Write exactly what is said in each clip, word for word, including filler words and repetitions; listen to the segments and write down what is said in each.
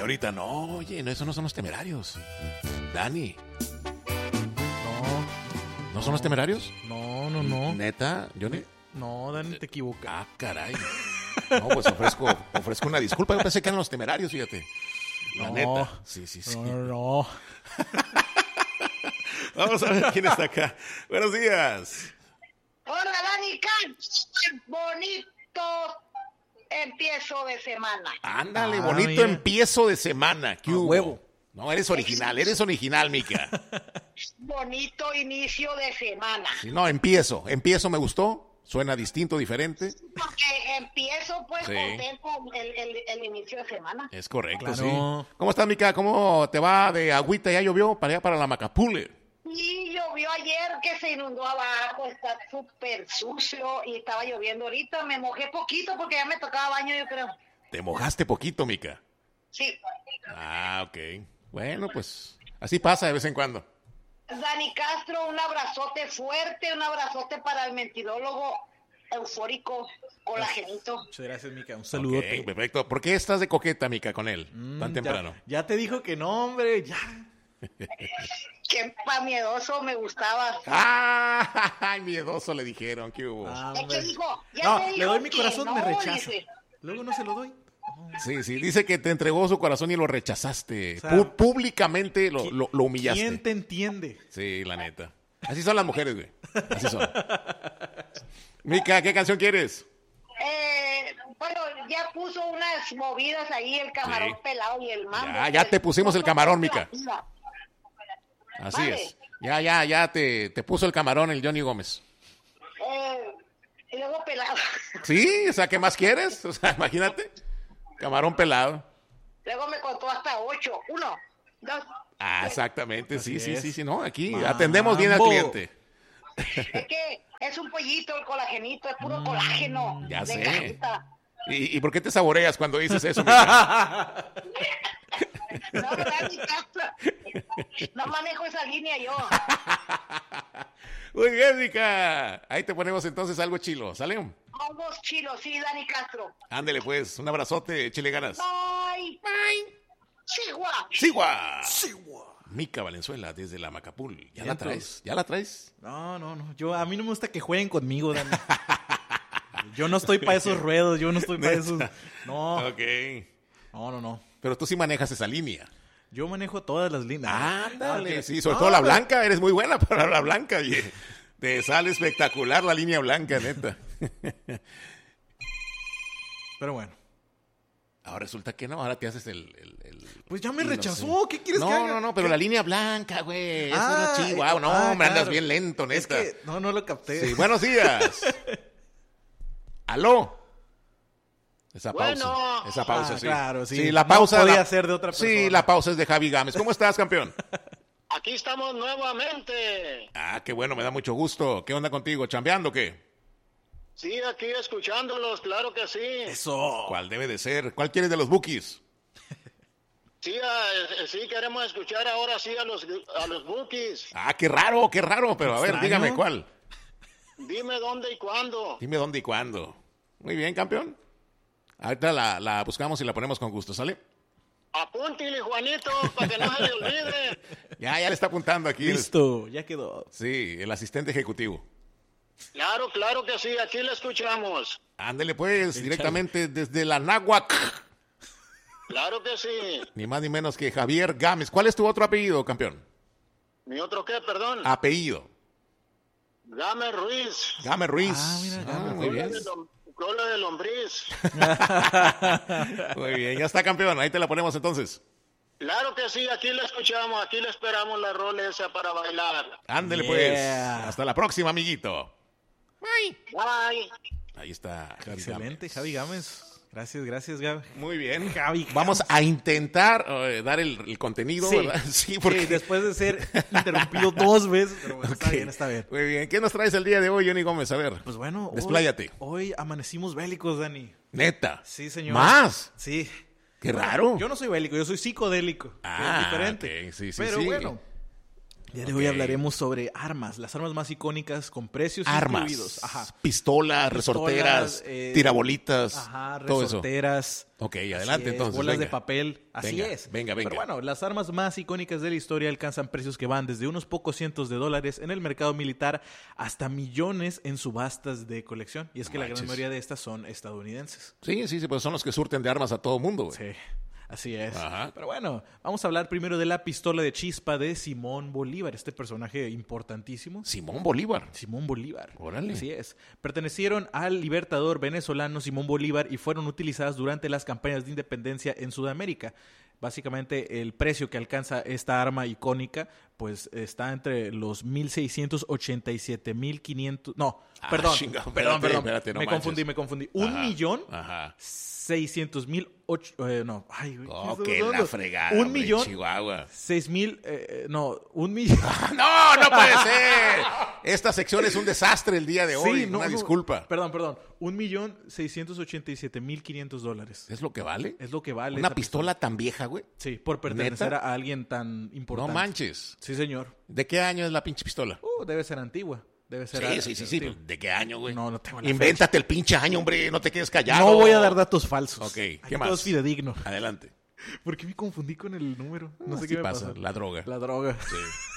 ahorita, no, oye, no, eso no son los Temerarios. Dani. No. ¿No son los Temerarios? No, no, no. ¿Neta, Johnny? No, Dani, te equivocas. Ah, caray. No, pues ofrezco, ofrezco una disculpa. Yo pensé que eran los Temerarios, fíjate. La No. neta. Sí, sí, sí. No, no, no. Vamos a ver quién está acá. Buenos días. Hola, Dani Can. Bonito empiezo de semana. Ándale, Ah, bonito mira. empiezo de semana. ¿Qué A hubo? huevo. No, eres original, eres original, Mica. Bonito inicio de semana. Sí, no, empiezo. Empiezo me gustó. Suena distinto, diferente. Porque empiezo pues Sí. contento el, el, el inicio de semana. Es correcto, Claro. sí. ¿Cómo estás, Mica? ¿Cómo te va de agüita? ¿Ya llovió para allá, para la Macapule? Y llovió ayer que se inundó abajo, está súper sucio y estaba lloviendo ahorita. Me mojé poquito porque ya me tocaba baño, yo creo. Te mojaste poquito, Mica. Sí. Ah, ok. Bueno, pues así pasa de vez en cuando. Dani Castro, un abrazote fuerte, un abrazote para el mentidólogo eufórico colagenito. Muchas gracias, Mica. Un saludote. Ok, perfecto. ¿Por qué estás de coqueta, Mica, con él Mm, tan ya- temprano? Ya, te dijo que no, hombre. Ya. Qué pa miedoso me gustaba. ¡Ah! ¡Ay, miedoso! Le dijeron. ¿Qué hubo? Ah, Es que hombre. dijo, ya No, me le dijo doy mi que corazón, no, me rechaza. dice. Luego no se lo doy. Sí, sí. Dice que te entregó su corazón y lo rechazaste. O sea, Pu- públicamente lo, lo, lo humillaste. ¿Quién te entiende? Sí, la neta. Así son las mujeres, güey. Así son. Mica, ¿qué canción quieres? Eh, bueno, ya puso unas movidas ahí, el camarón Sí. pelado y el mambo. Ya, ya te pusimos el camarón, Mica. Así Vale. es. Ya, ya, ya te, te puso el camarón el Johnny Gómez. Eh, y luego pelado. Sí, o sea, ¿qué más quieres? O sea, imagínate. Camarón pelado. Luego me contó hasta ocho. Uno, dos. Ah, exactamente. Sí, Así sí, es. sí, sí, no. Aquí Mambo. atendemos bien al cliente. Es que es un pollito el colagenito, es puro colágeno. Mm, ya Me sé. encanta. ¿Y, y por qué te saboreas cuando dices eso, Mica? No, Dani Castro. No manejo esa línea yo. Muy bien, Mica. Ahí te ponemos entonces algo chilo. ¿Sale? Hongos chilos, sí, Dani Castro. Ándele, pues. Un abrazote. Échale ganas. Bye. Bye. Sigua. ¡Sigua! Mica Valenzuela desde la Macapul. ¿Ya la Vientos. traes? ¿Ya la traes? No, no, no. Yo, a mí no me gusta que jueguen conmigo, Dani. Yo no estoy para esos ruedos, yo no estoy para esos. No, Ok. no, no, no. Pero tú sí manejas esa línea. Yo manejo todas las líneas. Ándale. Ah, ok. Sí, sobre No, todo la pero- blanca. Eres muy buena para la blanca. Oye. Te sale espectacular la línea blanca, neta. Pero bueno. Ahora resulta que no. Ahora te haces el... el- el- Pues ya me no rechazó. sé. ¿Qué quieres no, que haga? No, no, pero ¿Qué? la línea blanca, güey. Eso Ah, era chihuahua. No, ah, hombre, andas claro. bien lento, Es neta. que no, no lo capté. Sí, buenos días. ¿Aló? Esa pausa. Bueno. Esa pausa, Ah, sí. claro, sí. la No pausa. podía la- ser de otra Sí, persona. la pausa es de Javi Gámez. ¿Cómo estás, campeón? Aquí estamos nuevamente. Ah, qué bueno, me da mucho gusto. ¿Qué onda contigo? ¿Chambeando o qué? Sí, aquí escuchándolos, claro que sí. Eso. ¿Cuál debe de ser? ¿Cuál quieres de los Bookies? Sí, ah, eh, sí queremos escuchar ahora sí a los a los Bookies. Ah, qué raro, qué raro. Pero a ver, Extraño. dígame cuál. Dime dónde y cuándo. Dime dónde y cuándo. Muy bien, campeón. Ahorita la, la buscamos y la ponemos con gusto, ¿sale? Apúntile, Juanito, para que no se le olvide. Ya, ya le está apuntando aquí. el- Listo, ya quedó. Sí, el asistente ejecutivo. Claro, claro que sí, aquí le escuchamos. Ándele pues, directamente desde la Náhuac. Claro que sí. Ni más ni menos que Javier Gámez. ¿Cuál es tu otro apellido, campeón? ¿Mi otro qué, perdón? Apellido. Game Ruiz. Gámez Ruiz. Ah, mira, Gámez muy bien. Cola de lom- Cola de lombriz. Muy bien, ya está, campeón. Ahí te la ponemos entonces. Claro que sí, aquí le escuchamos, aquí le esperamos la rola esa para bailar. Ándele Yeah. pues. Hasta la próxima, amiguito. Bye. Bye. Ahí está Javi Excelente, Gámez. Javi Gámez. Gracias, gracias, Gaby. Muy bien. Javi Vamos Gámez. a intentar eh, dar el, el contenido, Sí. ¿verdad? Sí, porque... Sí, después de ser interrumpido dos veces, pero bueno, está Ok. bien, está bien. Muy bien. ¿Qué nos traes el día de hoy, Johnny Gómez? A ver. Pues bueno, hoy- Despláyate. Hoy, amanecimos bélicos, Dani. Neta. Sí, señor. ¿Más? Sí. Qué Bueno, raro. Yo no soy bélico, yo soy psicodélico. que Ah, es diferente. ok, sí, sí, Pero sí. bueno, El día de hoy hablaremos sobre armas, las armas más icónicas con precios armas, incluidos. Ajá. Pistolas, resorteras, eh, tirabolitas, ajá, todo eso. resorteras. Ok, adelante es, entonces. Bolas venga. de papel, así venga, es. Venga, venga. Pero bueno, las armas más icónicas de la historia alcanzan precios que van desde unos pocos cientos de dólares en el mercado militar hasta millones en subastas de colección. Y es que No la gran manches. mayoría de estas son estadounidenses. Sí, sí, sí, pues son los que surten de armas a todo mundo, güey. Sí. Así es. Ajá. Pero bueno, vamos a hablar primero de la pistola de chispa de Simón Bolívar, este personaje importantísimo. Simón Bolívar. Simón Bolívar. Órale. Así es. Pertenecieron al libertador venezolano Simón Bolívar y fueron utilizadas durante las campañas de independencia en Sudamérica. Básicamente el precio que alcanza esta arma icónica pues está entre los mil seiscientos ochenta y siete mil quinientos... No, Ah, perdón, chinga, perdón, espérate, perdón. espérate, no me manches. confundí, me confundí. Un Ajá, millón Ajá. seiscientos mil ocho... Eh, no, ay, güey. Oh, ¿qué que estamos la hablando? fregada, Un hombre, millón... Chihuahua. Seis mil... Eh, no, un millón... No, no puede ser. Esta sección es un desastre el día de hoy. Sí, no, Una no. disculpa. Perdón, perdón. Un millón seiscientos ochenta y siete mil quinientos dólares. ¿Es lo que vale? Es lo que vale. ¿Una esa pistola tan vieja, güey? Sí, por pertenecer ¿Neta? a alguien tan importante. No manches. Sí, señor. ¿De qué año es la pinche pistola? Uh, debe ser antigua. Debe ser... Sí, sí, sí, sí. antigua. ¿De qué año, güey? No, no tengo la Invéntate el pinche año, hombre. No te quedes callado. No voy a dar datos falsos. Ok, ¿qué Aquí más? todo es fidedigno. Adelante. ¿Por qué me confundí con el número? No sé Así qué me pasa. pasó. La droga. La droga. Sí.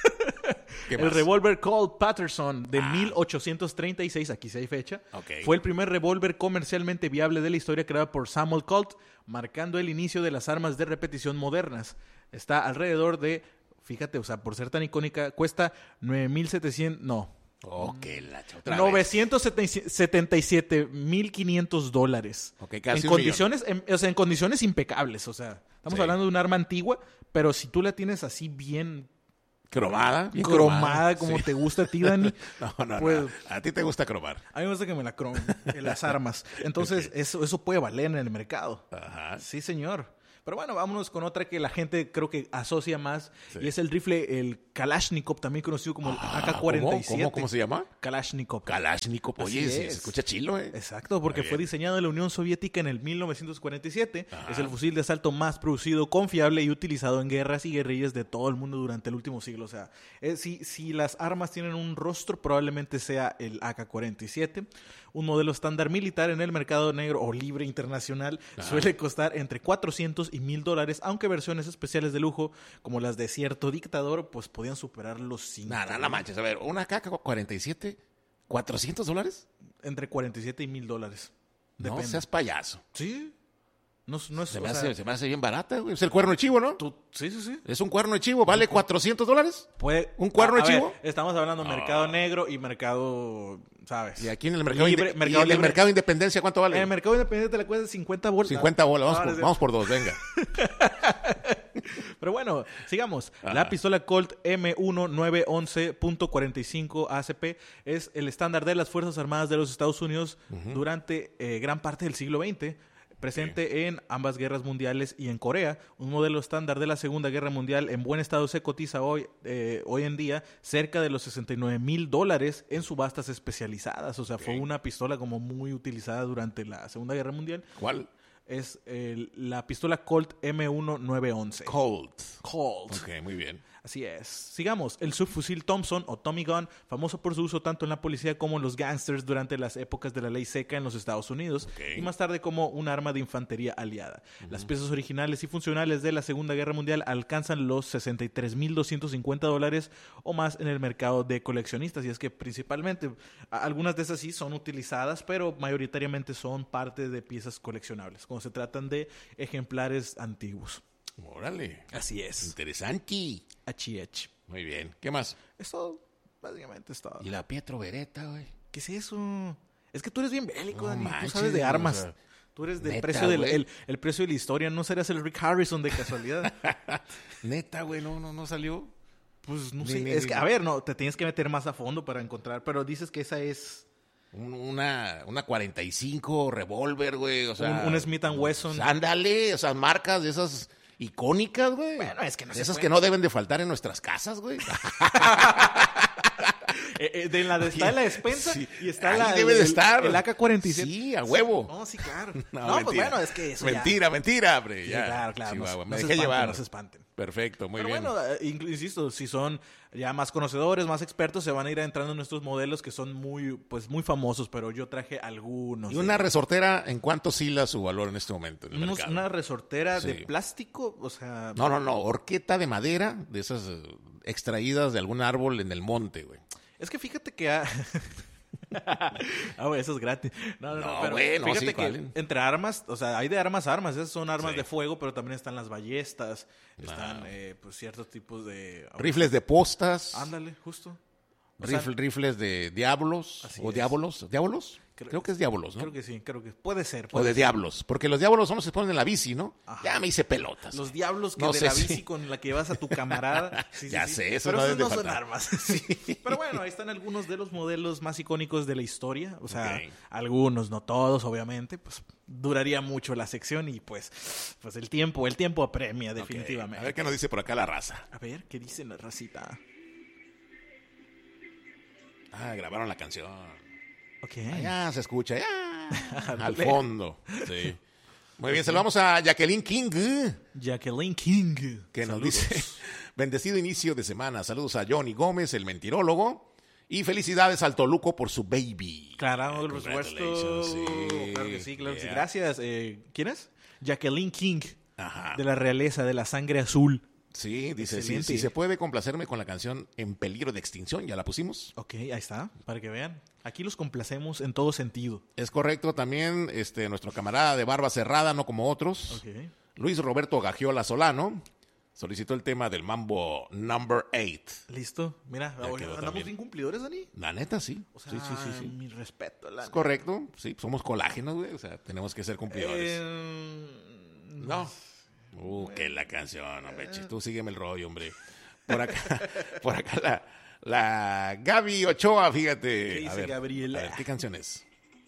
¿Qué El más? revólver Colt Patterson de Ah. mil ochocientos treinta y seis, aquí sí hay fecha, Ok. fue el primer revólver comercialmente viable de la historia creado por Samuel Colt, marcando el inicio de las armas de repetición modernas. Está alrededor de, fíjate, o sea, por ser tan icónica, cuesta nueve mil setecientos, no, Ok, la ch- otra vez. novecientos setenta y siete mil quinientos dólares. Ok, casi en un condiciones, en, o sea, en condiciones impecables, o sea, estamos Sí. hablando de un arma antigua, pero si tú la tienes así bien Cromada. Bien cromada, como Sí. te gusta a ti, Dani. No, no, pues, no. A ti te gusta cromar. A mí me gusta que me la cromen en las armas. Entonces, eso, eso puede valer en el mercado. Ajá. Sí, señor. Pero bueno, vámonos con otra que la gente creo que asocia más. Sí. Y es el rifle, el Kalashnikov, también conocido como el Ah, A K cuarenta y siete. ¿Cómo, cómo, cómo se llama? Kalashnikov. Kalashnikov. Así Oye, se, es. se escucha chilo, ¿eh? Exacto, porque Está fue bien. diseñado en la Unión Soviética en el mil novecientos cuarenta y siete. Ajá. Es el fusil de asalto más producido, confiable y utilizado en guerras y guerrillas de todo el mundo durante el último siglo. O sea, eh, si, si las armas tienen un rostro, probablemente sea el A K cuarenta y siete. Un modelo estándar militar en el mercado negro o libre internacional Ajá. suele costar entre cuatrocientos y mil dólares, aunque versiones especiales de lujo, como las de cierto dictador, pues podían superar los cinco. Nada, no manches. A ver, una K cuarenta y siete, ¿cuatrocientos dólares? Entre cuarenta y siete y mil dólares. No Depende. seas payaso. Sí. No, no es, Se o me, sea, hace, se me hace bien barata, güey. Es el cuerno de chivo, ¿no? tú- sí, sí, sí. Es un cuerno de chivo. ¿Vale cuatrocientos dólares? Puede, ¿Un cuerno a- de a ver, chivo? estamos hablando de Ah. mercado negro y mercado, ¿sabes? Y aquí en el mercado, Libre, inde- mercado y en el libre. mercado Independencia, ¿cuánto vale? En el mercado independiente te la cuesta cincuenta bolas. cincuenta bolas. Vamos, Ah, por, sí. vamos por dos, venga. Pero bueno, sigamos. Ajá. La pistola Colt M diecinueve once punto cuarenta y cinco A C P es el estándar de las Fuerzas Armadas de los Estados Unidos durante eh, gran parte del siglo veinte. Presente en ambas guerras mundiales y en Corea, un modelo estándar de la Segunda Guerra Mundial en buen estado se cotiza hoy, eh, hoy en día cerca de los sesenta y nueve mil dólares en subastas especializadas. O sea, fue Ok. una pistola como muy utilizada durante la Segunda Guerra Mundial. ¿Cuál? Es el- la pistola Colt M diecinueve once. Colt. Colt. Ok, muy bien. Así es. Sigamos. El subfusil Thompson o Tommy Gun, famoso por su uso tanto en la policía como en los gangsters durante las épocas de la ley seca en los Estados Unidos Ok. y más tarde como un arma de infantería aliada. Las piezas originales y funcionales de la Segunda Guerra Mundial alcanzan los sesenta y tres mil doscientos cincuenta dólares o más en el mercado de coleccionistas. Y es que principalmente a- algunas de esas sí son utilizadas, pero mayoritariamente son parte de piezas coleccionables, cuando se tratan de ejemplares antiguos. Órale. Así es. Interesante. H H. Muy bien. ¿Qué más? Es todo. Básicamente es todo. Y la Pietro Beretta, güey. ¿Qué es eso? Es que tú eres bien bélico, No Dani. manches, Tú sabes de o armas. sea, tú eres del neta, precio del güey. el, el precio de la historia. No serás el Rick Harrison de casualidad. Neta, güey, no, no, no salió. Pues no Ni- sé. ni- es ni- que, a ver, no, te tienes que meter más a fondo para encontrar. Pero dices que esa es Un- Una, una cuarenta y cinco revólver, güey. O sea, un, un Smith and Wesson. Ándale, o sea, marcas de esas icónicas, güey. Bueno, es que no De se esas puede. que no deben de faltar en nuestras casas, güey. Eh, eh, de la de, está en la despensa Sí. y está Ahí la, debe el, de estar. el A K cuarenta y siete. Sí, a huevo. No, sí, claro. No, No, pues mentira. bueno, es que eso Mentira, mentira, hombre. ya... Ya. Sí, claro, claro. Chihuahua, no, me no se dejé espanten, llevar. no se espanten. Perfecto, muy Pero bien. bueno, eh, inc- insisto, si son ya más conocedores, más expertos, se van a ir entrando en estos modelos que son muy, pues, muy famosos, pero yo traje algunos. ¿Y una de- resortera en cuánto oscila su valor en este momento en el unos- mercado? una resortera Sí. de plástico, o sea... No, no, no. Horqueta de madera, de esas eh, extraídas de algún árbol en el monte, güey. Es que fíjate que... ha- ah, güey, eso es gratis. No, no, no. No, pero bueno, fíjate sí, que ¿cuál? entre armas, o sea, hay de armas a armas. Esas son armas Sí. de fuego, pero también están las ballestas. Están, Ah. eh, pues, ciertos tipos de... Rifles de postas. Ándale, justo. O sea, Rifle- rifles de diablos. Así ¿O es. diablos? ¿Diablos? Creo- Creo, que es diablos, ¿no? Creo que sí, creo que puede ser. O puede de ser. diablos. Porque los diablos son los que se ponen en la bici, ¿no? Ajá. Ya me hice pelotas. Los diablos que No de sé la si- bici con la que vas a tu camarada. Sí, sí, Ya sí. sé, eso Pero no esos debe no de son faltar. armas. Sí. Pero bueno, ahí están algunos de los modelos más icónicos de la historia. O sea, Ok. algunos, no todos, obviamente. Pues duraría mucho la sección y pues, pues el tiempo, el tiempo apremia Ok. definitivamente. A ver qué nos dice por acá la raza. A ver, ¿qué dice la racita? Ah, grabaron la canción. Ok. Ya se escucha, ya. Al Ándale. fondo. Sí. Muy bien, saludamos a Jacqueline King, Jacqueline King. que nos Saludos. dice, bendecido inicio de semana. Saludos a Johnny Gómez, el mentirólogo. Y felicidades al Toluco por su baby. Claro, por supuesto. Congratulations, sí. Claro que sí, claro que sí. Yeah. Gracias. Eh, ¿Quién es? Jacqueline King. Ajá. De la realeza, de la sangre azul. Sí, dice, sí, Excelente. si se puede complacerme con la canción En peligro de extinción, ya la pusimos. Ok, ahí está, para que vean. Aquí los complacemos en todo sentido. Es correcto, también este nuestro camarada de barba cerrada, no como otros, Ok. Luis Roberto Gagiola Solano, solicitó el tema del Mambo Number eight. ¿Listo? Mira, Ya oye, quedó andamos también. bien cumplidores, Dani. La neta, sí. O sea, sí, sí, sí, sí. mi respeto. La... Es correcto, sí, somos colágenos, güey, o sea, tenemos que ser cumplidores. Eh, No. Uh, que la canción, hombre, chis, tú sígueme el rollo, hombre. Por acá, por acá la, la Gaby Ochoa, fíjate. ¿Qué dice a ver, Gabriela? A ver, ¿qué canción es?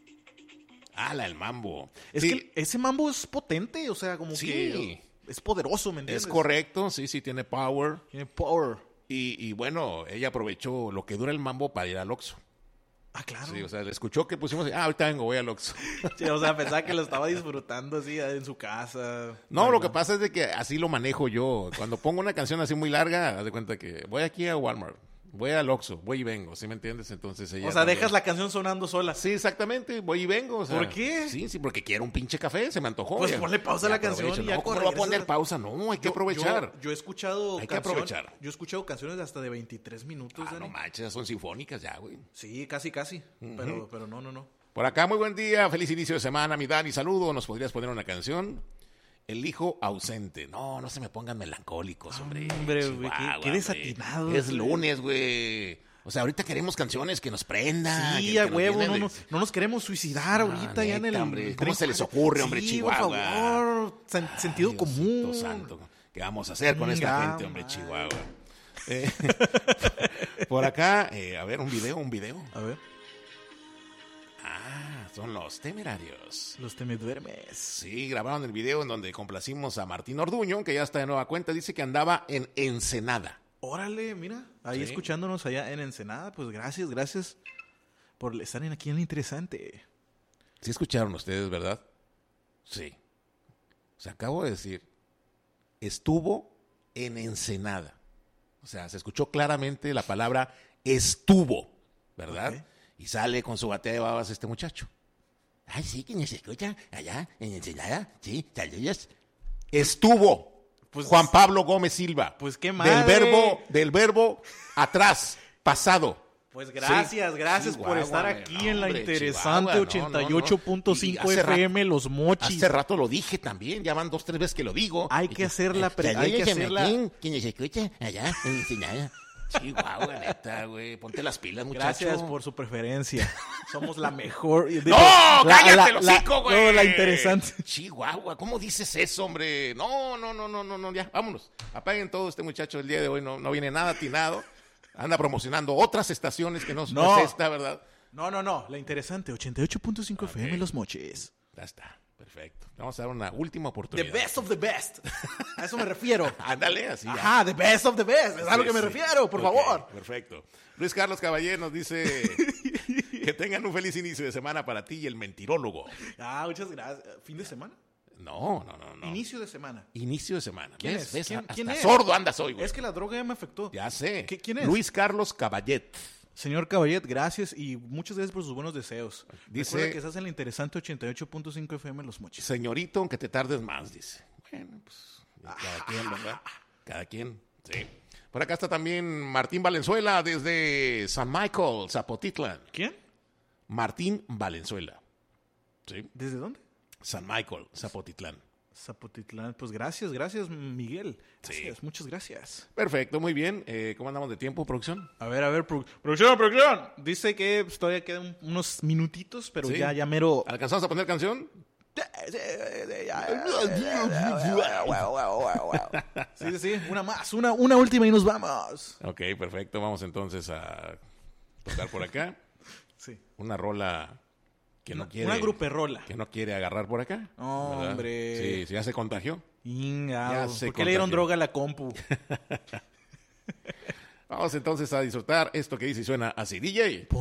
Ah, la del Mambo. Es Sí, que ese mambo es potente, o sea, como Sí. que es poderoso, ¿me entiendes? es correcto, sí, sí, tiene power. Tiene power. Y, y bueno, ella aprovechó lo que dura el Mambo para ir al Oxxo. Ah, claro. Sí, o sea, le escuchó que pusimos, ah, ahorita vengo, voy al Oxxo. Sí, o sea, pensaba que lo estaba disfrutando así en su casa. No, Ay, lo que pasa es de que así lo manejo yo. Cuando pongo una canción así muy larga, haz de cuenta que voy aquí a Walmart, voy al Oxxo, voy y vengo, ¿sí me entiendes? Entonces ella O sea, también- dejas la canción sonando sola. Sí, exactamente, voy y vengo. O sea, ¿Por qué? Sí, sí, porque quiero un pinche café, se me antojó. Pues ya- ponle pausa a ya la canción aprovecho. y ya No, ¿cómo cuando le voy a poner regresas- pausa? No, hay que Yo- aprovechar. Yo, yo he escuchado Hay que canción- aprovechar. Yo he escuchado canciones de hasta de veintitrés minutos, Ah, Dani. no manches, esas son sinfónicas ya, güey. Sí, casi, casi. pero, pero no, no, no. Por acá, muy buen día, feliz inicio de semana, mi Dani, saludo. ¿Nos podrías poner una canción? El hijo ausente. No, no se me pongan melancólicos, hombre. Hombre, güey, qué- Chihuahua, qué hombre. desatinados, Es güey. lunes, güey. O sea, ahorita queremos canciones que nos prendan. Sí, que- a que nos huevo, llenen no, de- no, no nos queremos suicidar Ah, ahorita ya en el... neta, hombre, ¿cómo tren se les cuatro. ocurre, hombre, Sí, Chihuahua? por favor, sen- sentido Ay, común. Diosito santo. ¿Qué vamos a hacer con esta Venga, gente, hombre, madre. Chihuahua? Eh, por acá, eh, a ver, un video, un video. A ver, Ah, son los Temerarios. los te me duermes. Sí, grabaron el video en donde complacimos a Martín Orduño, que ya está de nueva cuenta. Dice que andaba en Ensenada. Órale, mira, ahí Sí. escuchándonos allá en Ensenada, pues gracias, gracias por estar en aquí en lo interesante. Sí escucharon ustedes, ¿verdad? Sí. O sea, acabo de decir, estuvo en Ensenada. O sea, se escuchó claramente la palabra estuvo, ¿verdad? Ok. Y sale con su batea de babas este muchacho. Ay, sí, que se escucha allá en Ensenada. Sí, saludos. Estuvo. Pues- Juan Pablo Gómez Silva. Pues qué Del madre. verbo, del verbo atrás, pasado. Pues gracias, Sí. gracias por Chihuahua, estar hombre, aquí no, en la hombre, interesante Chihuahua, no, ochenta y ocho punto no, no. cinco Y hace F M Los Mochis. Hace rato lo dije también, ya van dos, tres veces que lo digo. Hay Y que hacer la pre- hay que hacer la- ¿Quién se escucha allá en Ensenada? Chihuahua, neta, güey. Ponte las pilas, muchacho. Gracias por su preferencia. Somos la mejor. ¡No! digo, la- ¡Cállate la- el la- hocico, güey! No, la interesante. Chihuahua, ¿cómo dices eso, hombre? No, no, no, no, no, no, ya, vámonos. Apaguen todo, este muchacho el día de hoy no, no viene nada atinado. Anda promocionando otras estaciones que no, no No. es esta, ¿verdad? No, no, no. La interesante ochenta y ocho punto cinco F M Ok. Los Mochis. Ya está, perfecto. Vamos a dar una última The oportunidad. best of the best. A eso me refiero. Ándale, así. Ajá, the best of the best. Es a lo Sí, que me sí. refiero, por Ok, favor. Perfecto. Luis Carlos Caballé nos dice que tengan un feliz inicio de semana para ti y el mentirólogo. Ah, muchas gracias. ¿Fin de semana? No, no, no, no. Inicio de semana. Inicio de semana. ¿Quién ¿Ves? es? ¿Ves? ¿Quién- Hasta quién es? sordo andas hoy, güey. Es que la droga ya me afectó. Ya sé. ¿Qué- quién es? Luis Carlos Caballet. Señor Caballet, gracias y muchas gracias por sus buenos deseos. Dice- Recuerda que estás en la interesante ochenta y ocho punto cinco F M Los Mochis. Señorito, aunque te tardes más, dice. Bueno, pues cada quien, ¿verdad? Cada quien, sí. Por acá está también Martín Valenzuela desde San Michael, Zapotitlán. ¿Quién? Martín Valenzuela. Sí. ¿Desde dónde? San Michael, Zapotitlán. Zapotitlán. Pues gracias, gracias, Miguel. Sí. Gracias, muchas gracias. Perfecto, muy bien. Eh, ¿Cómo andamos de tiempo, producción? A ver, a ver, produ- producción, producción. Dice que pues, todavía quedan unos minutitos, pero Sí. ya, ya mero. ¿Alcanzamos a poner canción? Sí, sí, sí. Una más, una, una última y nos vamos. Ok, perfecto. Vamos entonces a tocar por acá. Sí. Una rola que no Una, quiere... una gruperrola. Que no quiere agarrar por acá. No, ¿verdad? hombre. Sí, sí, ya se contagió. Ingao. Ya ¿Por se qué le dieron contagió. droga a la compu? Vamos entonces a disfrutar esto que dice y suena así. D J.